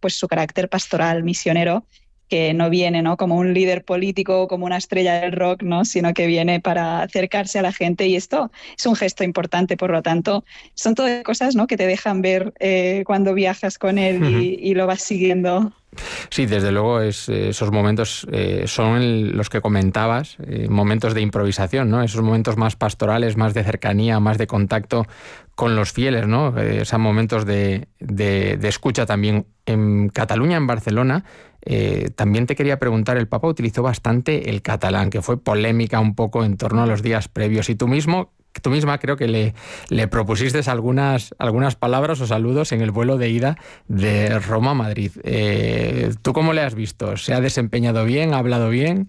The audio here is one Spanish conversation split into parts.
pues su carácter pastoral, misionero, que no viene, ¿no?, como un líder político, como una estrella del rock, ¿no?, sino que viene para acercarse a la gente, y esto es un gesto importante. Por lo tanto, son todas cosas, ¿no?, que te dejan ver cuando viajas con él y lo vas siguiendo. Sí, desde luego esos momentos son los que comentabas, momentos de improvisación, ¿no? Esos momentos más pastorales, más de cercanía, más de contacto con los fieles, ¿no? Esos momentos de escucha también. En Cataluña, en Barcelona, también te quería preguntar, el Papa utilizó bastante el catalán, que fue polémica un poco en torno a los días previos, y tú misma creo que le propusiste algunas palabras o saludos en el vuelo de ida de Roma a Madrid. ¿Tú cómo le has visto? ¿Se ha desempeñado bien? ¿Ha hablado bien?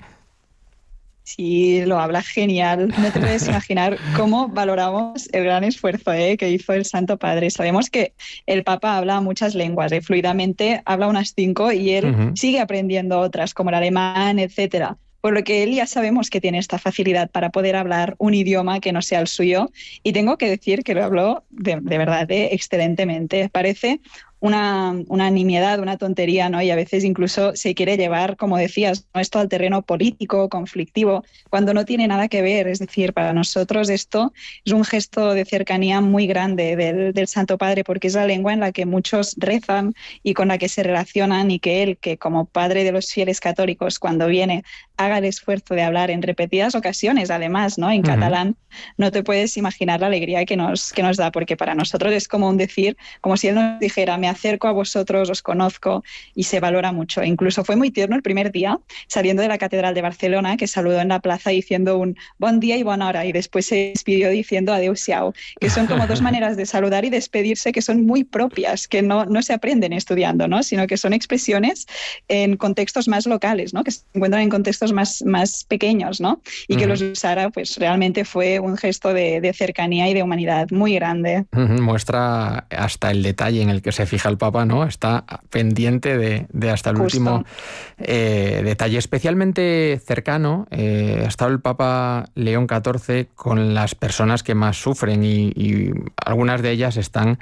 Sí, lo habla genial. No te puedes imaginar cómo valoramos el gran esfuerzo que hizo el Santo Padre. Sabemos que el Papa habla muchas lenguas, fluidamente habla unas 5, y él sigue aprendiendo otras, como el alemán, etcétera. Por lo que él ya sabemos que tiene esta facilidad para poder hablar un idioma que no sea el suyo. Y tengo que decir que lo habló de verdad excelentemente. Parece una nimiedad, una tontería, ¿no? Y a veces incluso se quiere llevar, como decías, ¿no?, esto al terreno político, conflictivo, cuando no tiene nada que ver. Es decir, para nosotros esto es un gesto de cercanía muy grande del Santo Padre, porque es la lengua en la que muchos rezan y con la que se relacionan, y que él, que como padre de los fieles católicos, cuando viene, haga el esfuerzo de hablar en repetidas ocasiones, además, ¿no?, en catalán, no te puedes imaginar la alegría que nos da, porque para nosotros es como un decir, como si él nos dijera: me acerco a vosotros, os conozco, y se valora mucho. Incluso fue muy tierno el primer día, saliendo de la Catedral de Barcelona, que saludó en la plaza diciendo un bon día y bona hora, y después se despidió diciendo adeu-siau, que son como dos maneras de saludar y despedirse que son muy propias, que no se aprenden estudiando, ¿no?, sino que son expresiones en contextos más locales, ¿no?, que se encuentran en contextos más pequeños, ¿no?, y que los usara, pues realmente fue un gesto de cercanía y de humanidad muy grande. Muestra hasta el detalle en el que se fija el Papa, ¿no? Está pendiente de hasta el último detalle. Especialmente cercano ha estado el Papa León XIV con las personas que más sufren, y algunas de ellas están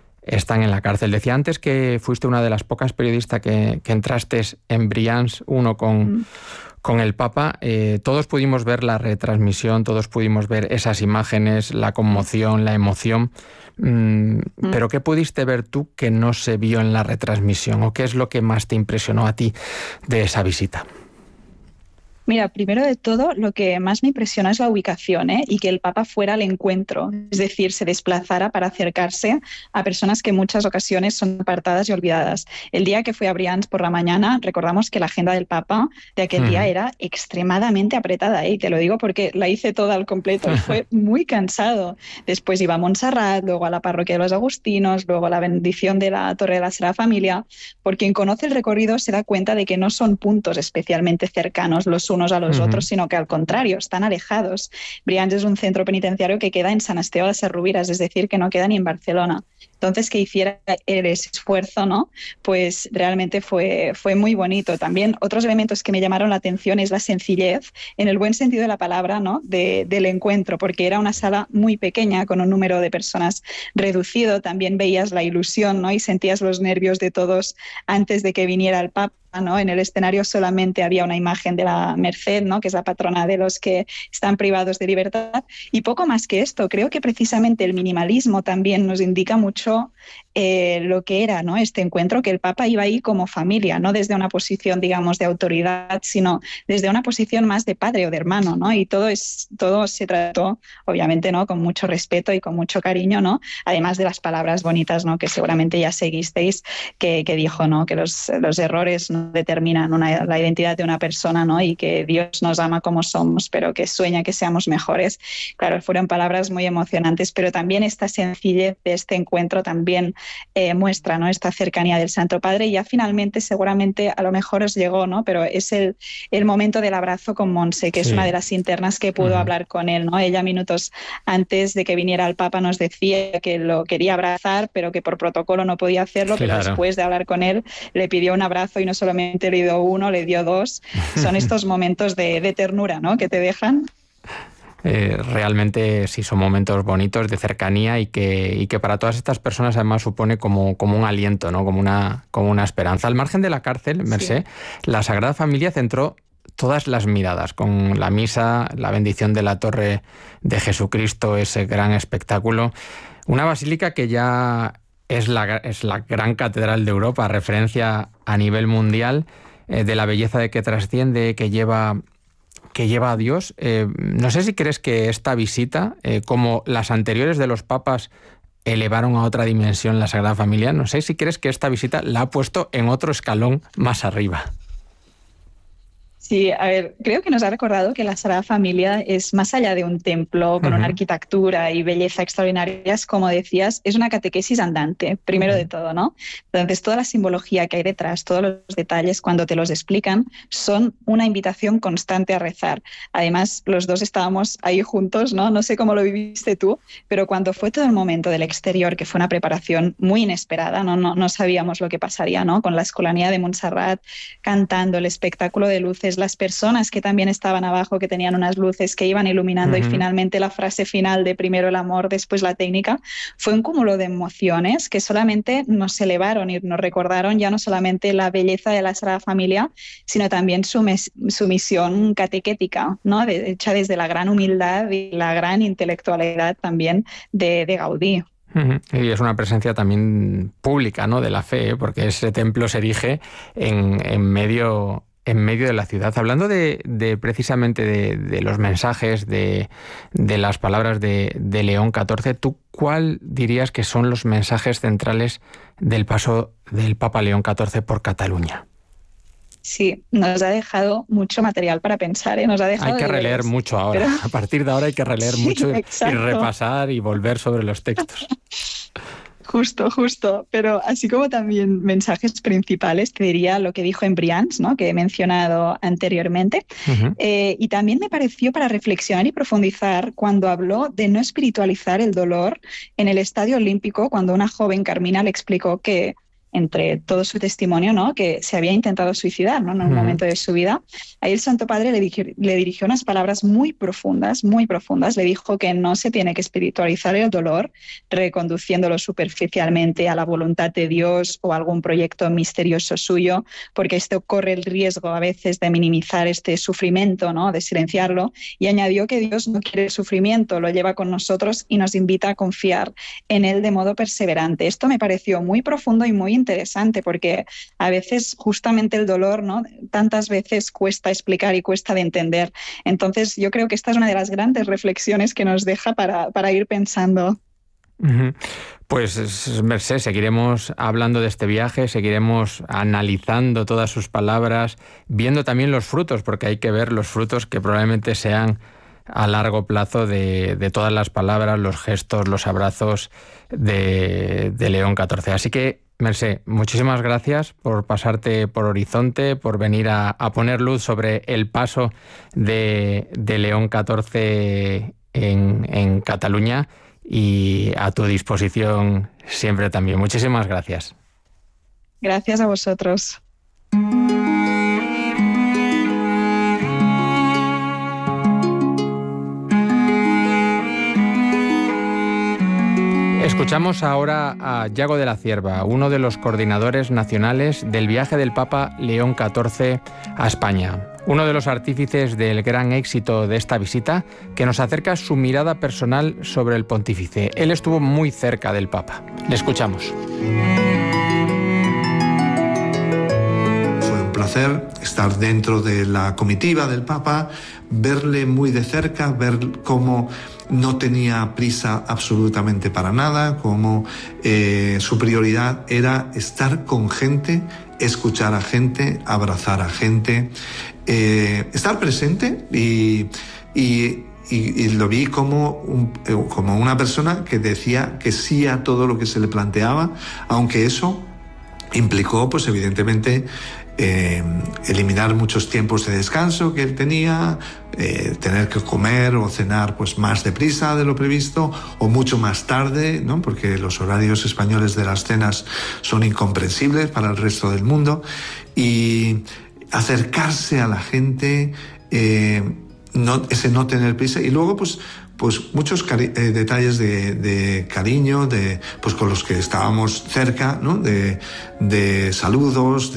en la cárcel. Decía antes que fuiste una de las pocas periodistas que entraste en Brians 1 con el Papa. Todos pudimos ver la retransmisión, todos pudimos ver esas imágenes, la conmoción, la emoción. Pero ¿qué pudiste ver tú que no se vio en la retransmisión? ¿O qué es lo que más te impresionó a ti de esa visita? Mira, primero de todo, lo que más me impresiona es la ubicación, y que el Papa fuera al encuentro, es decir, se desplazara para acercarse a personas que en muchas ocasiones son apartadas y olvidadas. El día que fui a Brians por la mañana, recordamos que la agenda del Papa de aquel día era extremadamente apretada, y te lo digo porque la hice toda al completo y fue muy cansado. Después iba a Montserrat, luego a la parroquia de los Agustinos, luego a la bendición de la Torre de la Sagrada Familia. Por quien conoce el recorrido se da cuenta de que no son puntos especialmente cercanos los unos a los otros, sino que al contrario, están alejados. Brians es un centro penitenciario que queda en Sant Esteve de Sesrovires, es decir, que no queda ni en Barcelona. Entonces, que hiciera ese esfuerzo, ¿no?, pues realmente fue muy bonito. También otros elementos que me llamaron la atención es la sencillez, en el buen sentido de la palabra, ¿no?, del encuentro, porque era una sala muy pequeña, con un número de personas reducido. También veías la ilusión, ¿no?, y sentías los nervios de todos antes de que viniera el Papa, ¿no? En el escenario solamente había una imagen de la Merced, ¿no?, que es la patrona de los que están privados de libertad, y poco más que esto. Creo que precisamente el minimalismo también nos indica mucho lo que era, ¿no?, este encuentro, que el Papa iba ahí como familia, no desde una posición, digamos, de autoridad, sino desde una posición más de padre o de hermano, ¿no? Y todo se trató, obviamente, ¿no?, con mucho respeto y con mucho cariño, ¿no?, además de las palabras bonitas, ¿no?, que seguramente ya seguisteis, que dijo, ¿no?, que los errores no determinan la identidad de una persona, ¿no?, y que Dios nos ama como somos, pero que sueña que seamos mejores. Claro, fueron palabras muy emocionantes, pero también esta sencillez de este encuentro también muestra, ¿no?, esta cercanía del Santo Padre. Y ya finalmente, seguramente a lo mejor os llegó, ¿no?, pero es el momento del abrazo con Montse, que es una de las internas que pudo hablar con él, ¿no? Ella, minutos antes de que viniera el Papa, nos decía que lo quería abrazar, pero que por protocolo no podía hacerlo, pero después de hablar con él le pidió un abrazo, y no solamente le dio uno, le dio dos. Son estos momentos de ternura, ¿no?, que te dejan. realmente sí son momentos bonitos de cercanía y que para todas estas personas además supone como un aliento, ¿no? Como una esperanza. Al margen de la cárcel, Mercé, sí, la Sagrada Familia centró todas las miradas con la misa, la bendición de la Torre de Jesucristo, ese gran espectáculo. Una basílica que ya es la gran catedral de Europa, referencia a nivel mundial de la belleza de que trasciende, que lleva a Dios. No sé si crees que esta visita, como las anteriores de los papas, elevaron a otra dimensión la Sagrada Familia. No sé si crees que esta visita la ha puesto en otro escalón más arriba. Sí, a ver, creo que nos ha recordado que la Sagrada Familia es más allá de un templo con una arquitectura y belleza extraordinarias, como decías, es una catequesis andante, primero de todo, ¿no? Entonces, toda la simbología que hay detrás, todos los detalles, cuando te los explican, son una invitación constante a rezar. Además, los dos estábamos ahí juntos, ¿no? No sé cómo lo viviste tú, pero cuando fue todo el momento del exterior, que fue una preparación muy inesperada, no sabíamos lo que pasaría, ¿no? Con la Escolanía de Montserrat cantando, el espectáculo de luces, las personas que también estaban abajo, que tenían unas luces que iban iluminando y finalmente la frase final de primero el amor, después la técnica, fue un cúmulo de emociones que solamente nos elevaron y nos recordaron ya no solamente la belleza de la Sagrada Familia, sino también su misión catequética, ¿no? Hecha desde la gran humildad y la gran intelectualidad también de Gaudí. Y es una presencia también pública, ¿no?, de la fe, porque ese templo se erige en medio de la ciudad. Hablando precisamente de los mensajes, de las palabras de León XIV, ¿tú cuál dirías que son los mensajes centrales del paso del Papa León XIV por Cataluña? Sí, nos ha dejado mucho material para pensar, ¿eh? Nos ha dejado hay que releer mucho ahora. Pero... A partir de ahora hay que releer mucho y repasar y volver sobre los textos. Justo. Pero así como también mensajes principales, te diría lo que dijo en Brians, ¿no?, que he mencionado anteriormente. Y también me pareció para reflexionar y profundizar cuando habló de no espiritualizar el dolor en el Estadio Olímpico, cuando una joven, Carmina, le explicó que entre todo su testimonio, ¿no?, que se había intentado suicidar, ¿no?, en un momento de su vida. Ahí el Santo Padre le dirigió unas palabras muy profundas. Le dijo que no se tiene que espiritualizar el dolor, reconduciéndolo superficialmente a la voluntad de Dios o a algún proyecto misterioso suyo, porque esto corre el riesgo a veces de minimizar este sufrimiento, ¿no?, de silenciarlo. Y añadió que Dios no quiere el sufrimiento, lo lleva con nosotros y nos invita a confiar en Él de modo perseverante. Esto me pareció muy profundo y muy interesante, porque a veces justamente el dolor, ¿no?, tantas veces cuesta explicar y cuesta de entender. Entonces yo creo que esta es una de las grandes reflexiones que nos deja para ir pensando. Pues Mercé, seguiremos hablando de este viaje, seguiremos analizando todas sus palabras, viendo también los frutos, porque hay que ver los frutos que probablemente sean a largo plazo de todas las palabras, los gestos, los abrazos de León XIV. Así que, Mercé, muchísimas gracias por pasarte por Horizonte, por venir a poner luz sobre el paso de León XIV en Cataluña, y a tu disposición siempre también. Muchísimas gracias. Gracias a vosotros. Escuchamos ahora a Yago de la Cierva, uno de los coordinadores nacionales del viaje del Papa León XIV a España. Uno de los artífices del gran éxito de esta visita, que nos acerca su mirada personal sobre el pontífice. Él estuvo muy cerca del Papa. Le escuchamos. Fue un placer estar dentro de la comitiva del Papa, verle muy de cerca, ver cómo no tenía prisa absolutamente para nada, cómo su prioridad era estar con gente, escuchar a gente, abrazar a gente, estar presente y lo vi como una persona que decía que sí a todo lo que se le planteaba, aunque eso implicó, pues evidentemente, eliminar muchos tiempos de descanso que él tenía, tener que comer o cenar pues más deprisa de lo previsto o mucho más tarde, ¿no?, porque los horarios españoles de las cenas son incomprensibles para el resto del mundo, y acercarse a la gente, ese no tener prisa, y luego pues muchos detalles de cariño, pues con los que estábamos cerca, ¿no? De saludos,